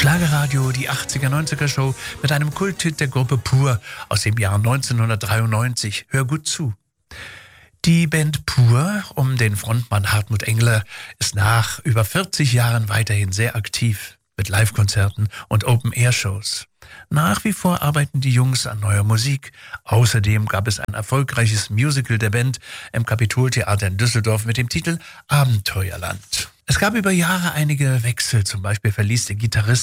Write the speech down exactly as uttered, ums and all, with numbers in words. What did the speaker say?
Schlagerradio, die achtziger, neunziger Show mit einem Kulthit der Gruppe Pur aus dem Jahr neunzehnhundertdreiundneunzig. Hör gut zu. Die Band Pur um den Frontmann Hartmut Engler ist nach über vierzig Jahren weiterhin sehr aktiv mit Live-Konzerten und Open-Air-Shows. Nach wie vor arbeiten die Jungs an neuer Musik. Außerdem gab es ein erfolgreiches Musical der Band im Kapitoltheater in Düsseldorf mit dem Titel Abenteuerland. Es gab über Jahre einige Wechsel, zum Beispiel verließ der Gitarrist